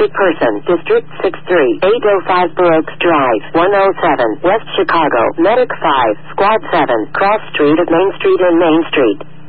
wanted person, District 63, 805 Baroque Drive, 107, West Chicago, Medic 5, Squad 7, Cross Street of Main Street and Main Street.